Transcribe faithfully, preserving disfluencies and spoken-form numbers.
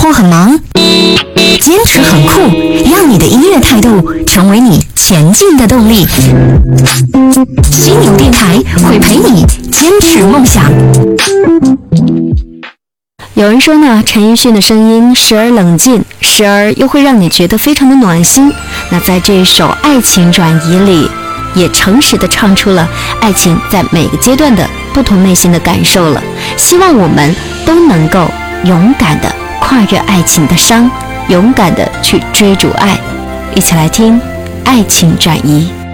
后很忙？坚持很酷，让你的音乐态度成为你前进的动力。犀牛电台会陪你坚持梦想。 有人说呢，陈奕迅的声音时而冷静，时而又会让你觉得非常的暖心。那在这一首《爱情转移》里，也诚实的唱出了爱情在每个阶段的不同内心的感受了。希望我们都能够勇敢的跨越爱情的伤，勇敢的去追逐爱。一起来听《爱情转移》。